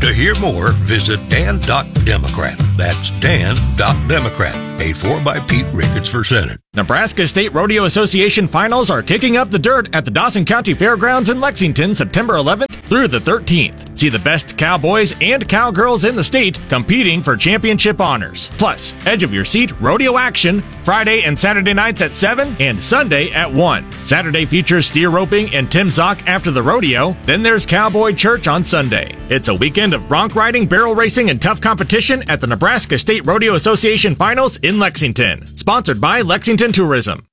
To hear more, visit Dan.Democrat. That's Dan.Democrat. Paid for by Pete Ricketts for Senate. Nebraska State Rodeo Association finals are kicking up the dirt at the Dawson County Fairgrounds in Lexington, September 11th through the 13th. See the best cowboys and cowgirls in the state competing for championship honors. Plus, edge of your seat rodeo action Friday and Saturday nights at 7 and Sunday at 1. Saturday features steer roping and Tim Zock after the rodeo. Then there's Cowboy Church on Sunday. It's a weekend of bronc riding, barrel racing, and tough competition at the Nebraska State Rodeo Association finals in Lexington. Sponsored by Lexington Tourism.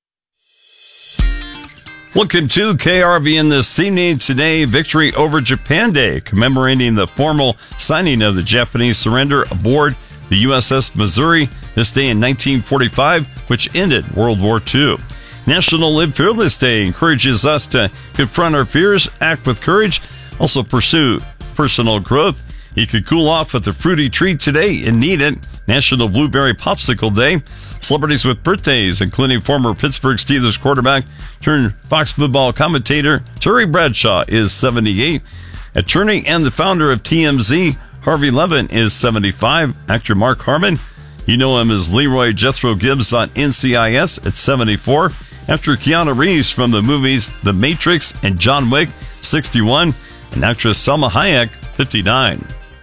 Welcome to KRVN this evening. Today, Victory Over Japan Day, commemorating the formal signing of the Japanese surrender aboard the USS Missouri this day in 1945, which ended World War II. National Live Fearless Day encourages us to confront our fears, act with courage, also pursue personal growth. You could cool off with a fruity treat today and need it. National Blueberry Popsicle Day. Celebrities with birthdays, including former Pittsburgh Steelers quarterback turned Fox football commentator Terry Bradshaw is 78. Attorney and the founder of TMZ, Harvey Levin, is 75. Actor Mark Harmon, you know him as Leroy Jethro Gibbs on NCIS at 74. After Keanu Reeves from the movies The Matrix and John Wick, 61. And actress Salma Hayek, 59.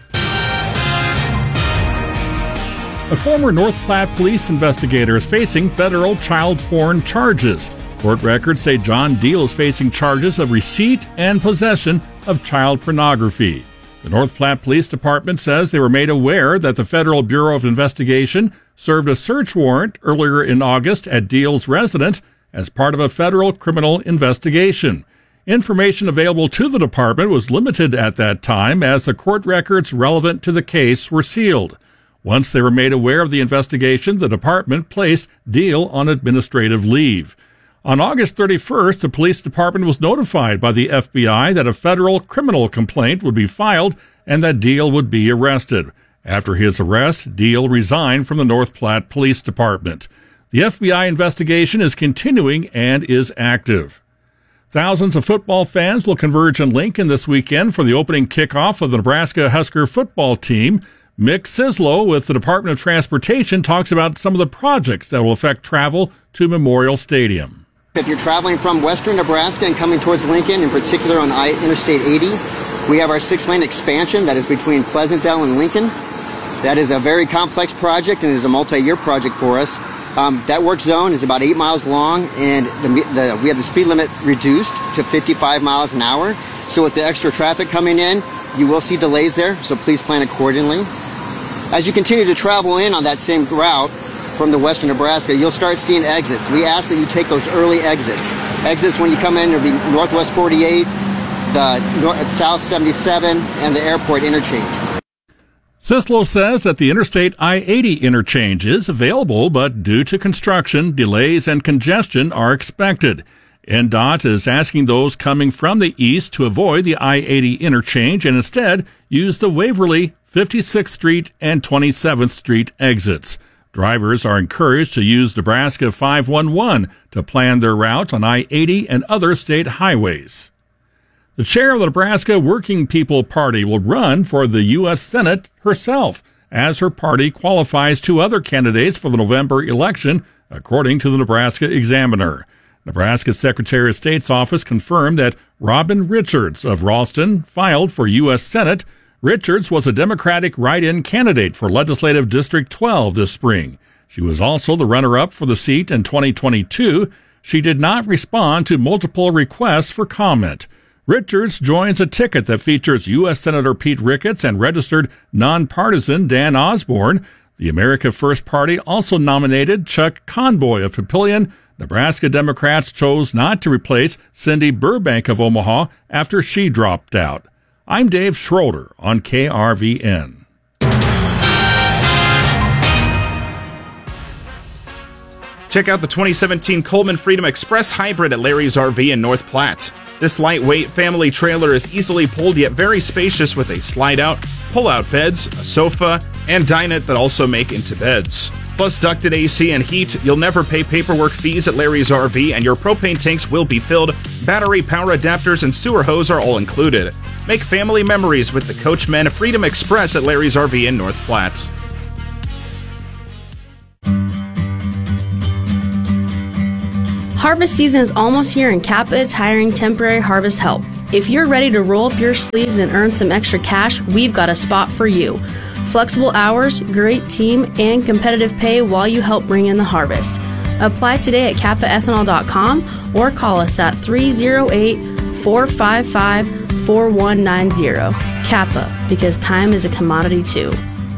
A former North Platte police investigator is facing federal child porn charges. Court records say John Deal is facing charges of receipt and possession of child pornography. The North Platte Police Department says they were made aware that the Federal Bureau of Investigation served a search warrant earlier in August at Deal's residence as part of a federal criminal investigation. Information available to the department was limited at that time as the court records relevant to the case were sealed. Once they were made aware of the investigation, the department placed Deal on administrative leave. On August 31st, the police department was notified by the FBI that a federal criminal complaint would be filed and that Deal would be arrested. After his arrest, Deal resigned from the North Platte Police Department. The FBI investigation is continuing and is active. Thousands of football fans will converge in Lincoln this weekend for the opening kickoff of the Nebraska Husker football team. Mick Sislow with the Department of Transportation talks about some of the projects that will affect travel to Memorial Stadium. If you're traveling from western Nebraska and coming towards Lincoln, in particular on Interstate 80, we have our 6-lane expansion that is between Pleasantdale and Lincoln. That is a very complex project and is a multi-year project for us. That work zone is about 8 miles long, and we have the speed limit reduced to 55 miles an hour. So with the extra traffic coming in, you will see delays there, so please plan accordingly. As you continue to travel in on that same route from the western Nebraska, you'll start seeing exits. We ask that you take those early exits. Exits when you come in will be Northwest 48th, the South 77, and the airport interchange. Sislow says that the Interstate I-80 interchange is available, but due to construction, delays and congestion are expected. NDOT is asking those coming from the east to avoid the I-80 interchange and instead use the Waverly, 56th Street, and 27th Street exits. Drivers are encouraged to use Nebraska 511 to plan their route on I-80 and other state highways. The chair of the Nebraska Working People Party will run for the U.S. Senate herself, as her party qualifies 2 other candidates for the November election, according to the Nebraska Examiner. Nebraska's Secretary of State's office confirmed that Robin Richards of Ralston filed for U.S. Senate. Richards was a Democratic write-in candidate for Legislative District 12 this spring. She was also the runner-up for the seat in 2022. She did not respond to multiple requests for comment. Richards joins a ticket that features U.S. Senator Pete Ricketts and registered nonpartisan Dan Osborne. The America First Party also nominated Chuck Conboy of Papillion. Nebraska Democrats chose not to replace Cindy Burbank of Omaha after she dropped out. I'm Dave Schroeder on KRVN. Check out the 2017 Coleman Freedom Express Hybrid at Larry's RV in North Platte. This lightweight family trailer is easily pulled yet very spacious with a slide-out, pull-out beds, a sofa, and dinette that also make into beds. Plus ducted AC and heat, you'll never pay paperwork fees at Larry's RV, and your propane tanks will be filled. Battery, power adapters, and sewer hose are all included. Make family memories with the Coachmen Freedom Express at Larry's RV in North Platte. Harvest season is almost here and Kappa is hiring temporary harvest help. If you're ready to roll up your sleeves and earn some extra cash, we've got a spot for you. Flexible hours, great team, and competitive pay while you help bring in the harvest. Apply today at kappaethanol.com or call us at 308-455-4190. Kappa, because time is a commodity too.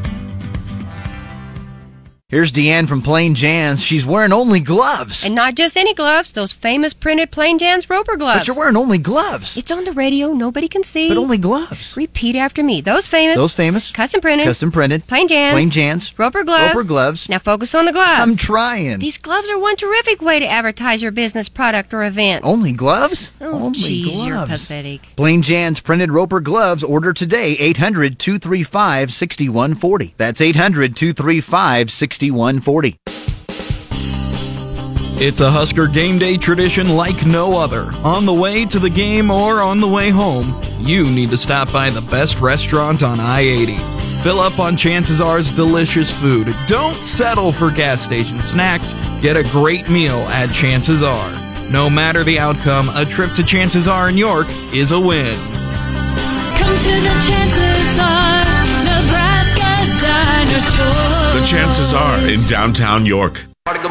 Here's Deanne from Plain Jan's. She's wearing only gloves. And not just any gloves, those famous printed Plain Jan's Roper gloves. But you're wearing only gloves. It's on the radio, nobody can see. But only gloves. Repeat after me. Those famous. Custom printed. Plain Jan's. Roper gloves. Now focus on the gloves. I'm trying. These gloves are one terrific way to advertise your business, product, or event. Only gloves? Oh, geez, you're pathetic. Plain Jan's printed Roper gloves. Order today. 800-235-6140. That's 800-235-6140. It's a Husker game day tradition like no other. On the way to the game or on the way home, you need to stop by the best restaurant on I-80. Fill up on Chances R's delicious food. Don't settle for gas station snacks. Get a great meal at Chances R. No matter the outcome, a trip to Chances R in York is a win. Come to the Chances R, Nebraska's Diner Store. The Chances Are in downtown York.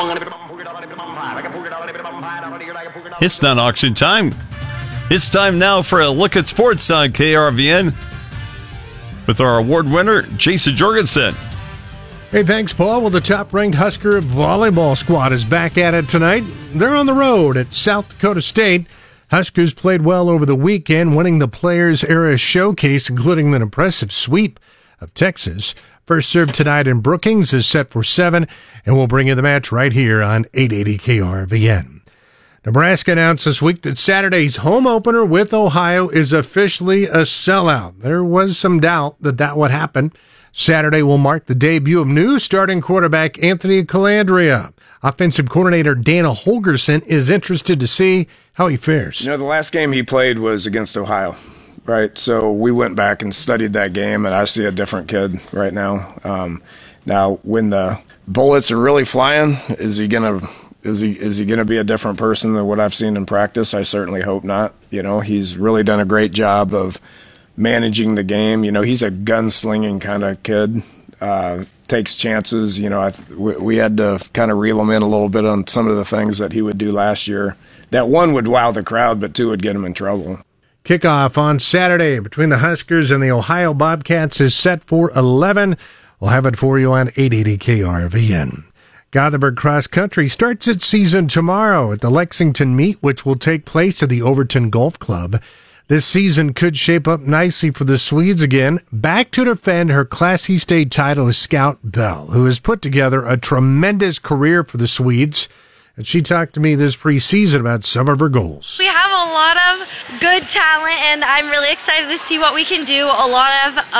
It's not auction time. It's time now for a look at sports on KRVN with our award winner, Jason Jorgensen. Hey, thanks, Paul. Well, the top-ranked Husker volleyball squad is back at it tonight. They're on the road at South Dakota State. Huskers played well over the weekend, winning the Players Era Showcase, including an impressive sweep of Texas. First serve tonight in Brookings is set for 7, and we'll bring you the match right here on 880 KRVN. Nebraska announced this week that Saturday's home opener with Ohio is officially a sellout. There was some doubt that would happen. Saturday will mark the debut of new starting quarterback Anthony Calandria. Offensive coordinator Dana Holgerson is interested to see how he fares. The last game he played was against Ohio. Right, so we went back and studied that game, and I see a different kid right now. Now, when the bullets are really flying, is he gonna be a different person than what I've seen in practice? I certainly hope not. He's really done a great job of managing the game. He's a gunslinging kind of kid. Takes chances. We had to kind of reel him in a little bit on some of the things that he would do last year. That one would wow the crowd, but two would get him in trouble. Kickoff on Saturday between the Huskers and the Ohio Bobcats is set for 11. We'll have it for you on 880 KRVN. Gothenburg Cross Country starts its season tomorrow at the Lexington Meet, which will take place at the Overton Golf Club. This season could shape up nicely for the Swedes again. Back to defend her Class E state title is Scout Bell, who has put together a tremendous career for the Swedes. And she talked to me this preseason about some of her goals. We have a lot of good talent, and I'm really excited to see what we can do. A lot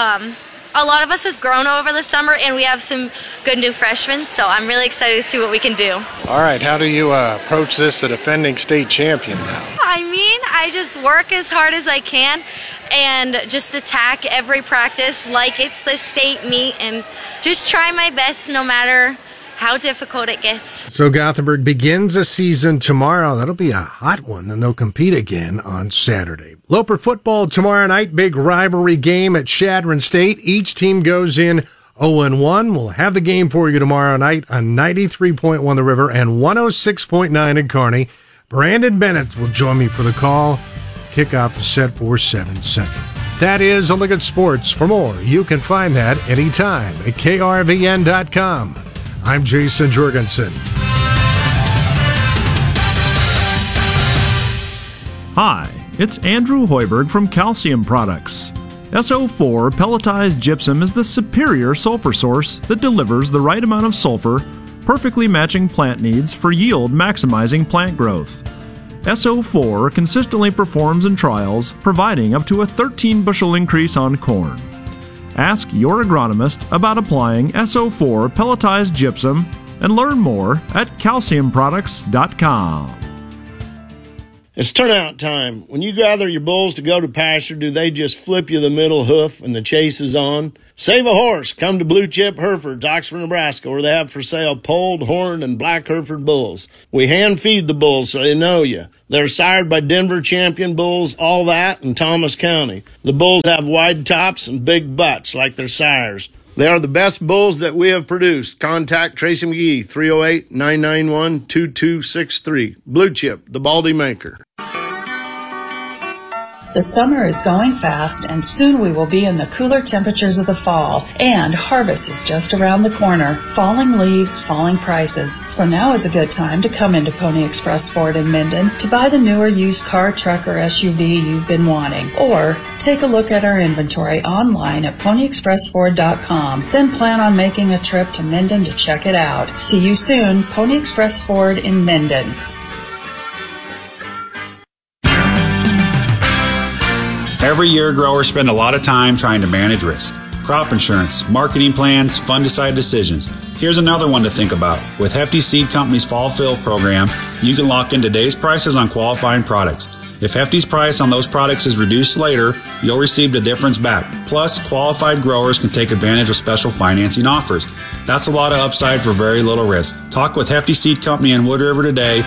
of us have grown over the summer, and we have some good new freshmen, so I'm really excited to see what we can do. All right, how do you approach this, a defending state champion now? I just work as hard as I can and just attack every practice like it's the state meet and just try my best no matter how difficult it gets. So Gothenburg begins a season tomorrow. That'll be a hot one. Then they'll compete again on Saturday. Loper football tomorrow night. Big rivalry game at Chadron State. Each team goes in 0-1. We'll have the game for you tomorrow night on 93.1 The River and 106.9 in Kearney. Brandon Bennett will join me for the call. Kickoff is set for 7 Central. That is a look at sports. For more, you can find that anytime at krvn.com. I'm Jason Jorgensen. Hi, it's Andrew Hoiberg from Calcium Products. SO4 pelletized gypsum is the superior sulfur source that delivers the right amount of sulfur, perfectly matching plant needs for yield maximizing plant growth. SO4 consistently performs in trials, providing up to a 13 bushel increase on corn. Ask your agronomist about applying SO4 pelletized gypsum and learn more at calciumproducts.com. It's turnout time. When you gather your bulls to go to pasture, do they just flip you the middle hoof and the chase is on? Save a horse. Come to Blue Chip Herefords, Oxford, Nebraska, where they have for sale polled, horned, and black Hereford bulls. We hand feed the bulls so they know you. They're sired by Denver champion bulls, all that, in Thomas County. The bulls have wide tops and big butts like their sires. They are the best bulls that we have produced. Contact Tracy McGee, 308-991-2263. Blue Chip, the Baldy maker. The summer is going fast, and soon we will be in the cooler temperatures of the fall, and harvest is just around the corner. Falling leaves, falling prices. So now is a good time to come into Pony Express Ford in Minden to buy the newer used car, truck, or SUV you've been wanting. Or take a look at our inventory online at ponyexpressford.com. Then plan on making a trip to Minden to check it out. See you soon, Pony Express Ford in Minden. Every year, growers spend a lot of time trying to manage risk. Crop insurance, marketing plans, fungicide decisions. Here's another one to think about. With Hefty Seed Company's Fall Fill program, you can lock in today's prices on qualifying products. If Hefty's price on those products is reduced later, you'll receive the difference back. Plus, qualified growers can take advantage of special financing offers. That's a lot of upside for very little risk. Talk with Hefty Seed Company in Wood River today,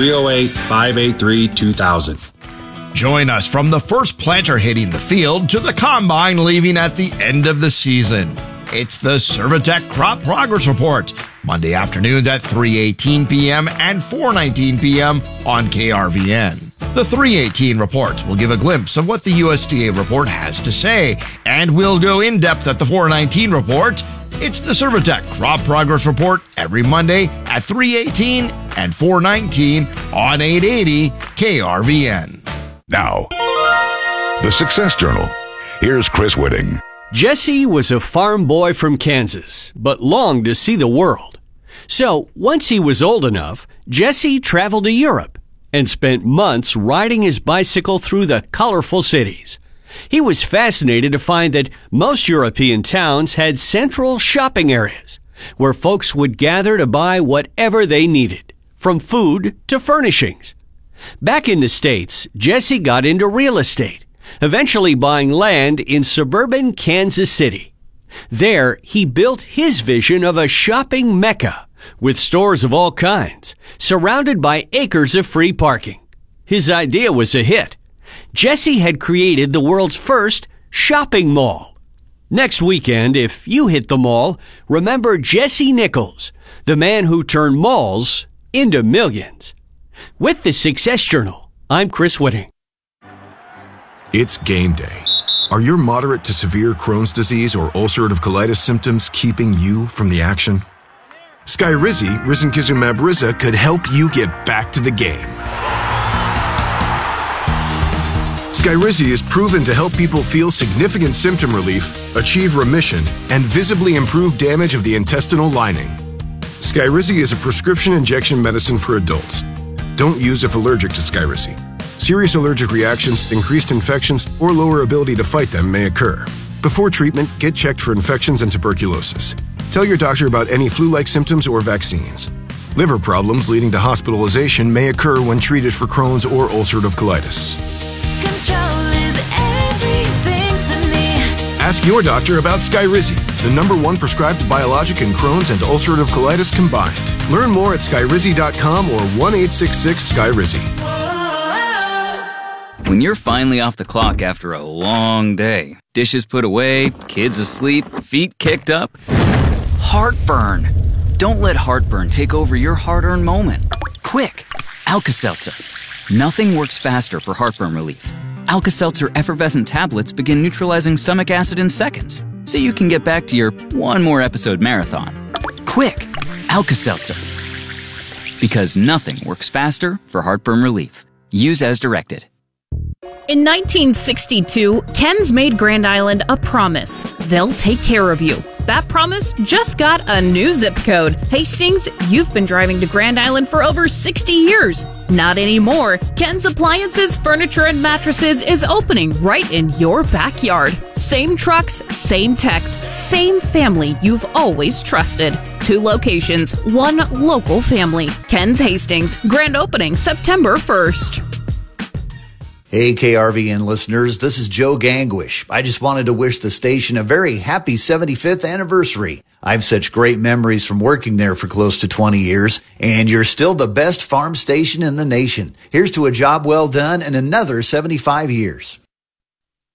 308-583-2000. Join us from the first planter hitting the field to the combine leaving at the end of the season. It's the Servitech Crop Progress Report, Monday afternoons at 3:18 p.m. and 4:19 p.m. on KRVN. The 3:18 report will give a glimpse of what the USDA report has to say, and we'll go in depth at the 4:19 report. It's the Servitech Crop Progress Report every Monday at 3:18 and 4:19 on 880 KRVN. Now, the Success Journal. Here's Chris Whitting. Jesse was a farm boy from Kansas, but longed to see the world. So, once he was old enough, Jesse traveled to Europe and spent months riding his bicycle through the colorful cities. He was fascinated to find that most European towns had central shopping areas where folks would gather to buy whatever they needed, from food to furnishings. Back in the States, Jesse got into real estate, eventually buying land in suburban Kansas City. There, he built his vision of a shopping mecca with stores of all kinds, surrounded by acres of free parking. His idea was a hit. Jesse had created the world's first shopping mall. Next weekend, if you hit the mall, remember Jesse Nichols, the man who turned malls into millions. With the Success Journal, I'm Chris Whitting. It's game day. Are your moderate to severe Crohn's disease or ulcerative colitis symptoms keeping you from the action? Skyrizi, risankizumab Riza, could help you get back to the game. Skyrizi is proven to help people feel significant symptom relief, achieve remission, and visibly improve damage of the intestinal lining. Skyrizi is a prescription injection medicine for adults. Don't use if allergic to Skyrizi. Serious allergic reactions, increased infections, or lower ability to fight them may occur. Before treatment, get checked for infections and tuberculosis. Tell your doctor about any flu-like symptoms or vaccines. Liver problems leading to hospitalization may occur when treated for Crohn's or ulcerative colitis. Control is everything to me. Ask your doctor about Skyrizi, the #1 prescribed biologic in Crohn's and ulcerative colitis combined. Learn more at skyrizi.com or 1-866-SKYRIZI. When you're finally off the clock after a long day, dishes put away, kids asleep, feet kicked up, heartburn. Don't let heartburn take over your hard-earned moment. Quick, Alka-Seltzer. Nothing works faster for heartburn relief. Alka-Seltzer effervescent tablets begin neutralizing stomach acid in seconds, so you can get back to your one more episode marathon. Quick, Alka-Seltzer. Because nothing works faster for heartburn relief. Use as directed. In 1962, Ken's made Grand Island a promise. They'll take care of you. That promise just got a new zip code. Hastings, you've been driving to Grand Island for over 60 years. Not anymore. Ken's Appliances, Furniture, and Mattresses is opening right in your backyard. Same trucks, same techs, same family you've always trusted. 2 locations, 1 local family. Ken's Hastings, grand opening September 1st. Hey, KRVN listeners, this is Joe Gangwish. I just wanted to wish the station a very happy 75th anniversary. I have such great memories from working there for close to 20 years, and you're still the best farm station in the nation. Here's to a job well done and another 75 years.